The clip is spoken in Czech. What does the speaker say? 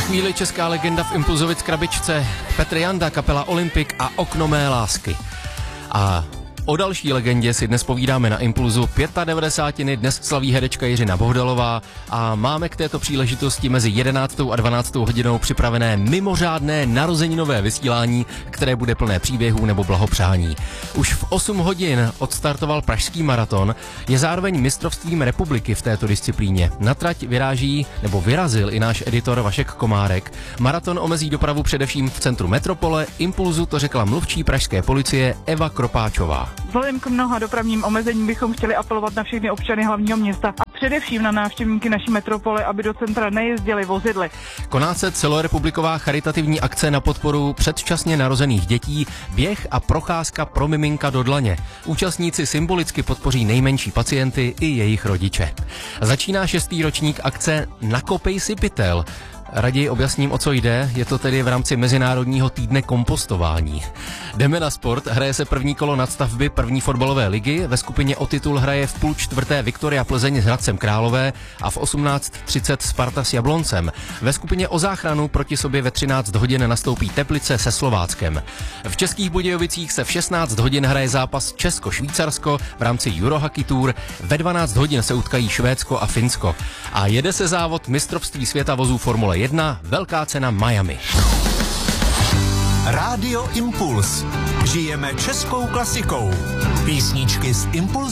chvíli česká legenda v Impulzovic krabičce, Petr Janda, kapela Olympik a Okno mé lásky. A o další legendě si dnes povídáme na Impulzu. 95. dnes slaví herečka Jiřina Bohdalová a máme k této příležitosti mezi 11. a 12. hodinou připravené mimořádné narozeninové vysílání, které bude plné příběhů nebo blahopřání. Už v 8 hodin odstartoval pražský maraton, je zároveň mistrovstvím republiky v této disciplíně. Na trať vyrazil i náš editor Vašek Komárek. Maraton omezí dopravu především v centru metropole. Impulzu to řekla mluvčí pražské policie Eva Kropáčová. Vzhledem k mnoha dopravním omezením bychom chtěli apelovat na všechny občany hlavního města a především na návštěvníky naší metropole, aby do centra nejezdili vozidly. Koná se celorepubliková charitativní akce na podporu předčasně narozených dětí, běh a procházka pro miminka do dlaně. Účastníci symbolicky podpoří nejmenší pacienty i jejich rodiče. Začíná 6. ročník akce Nakopej si pytel. Raději objasním, o co jde, je to tedy v rámci Mezinárodního týdne kompostování. Jdeme na sport, hraje se první kolo nadstavby první fotbalové ligy, ve skupině o titul hraje v 3:30 Viktoria Plzeň s Hradcem Králové a v 18:30 Sparta s Jabloncem. Ve skupině o záchranu proti sobě ve 13 hodin nastoupí Teplice se Slováckem. V Českých Budějovicích se v 16 hodin hraje zápas Česko-Švýcarsko v rámci Eurohockey Tour, ve 12 hodin se utkají Švédsko a Finsko. A jede se závod mistrovství světa vozů Formule 1, velká cena Miami. Rádio Impuls. Žijeme českou klasikou. Písničky z Impulzu.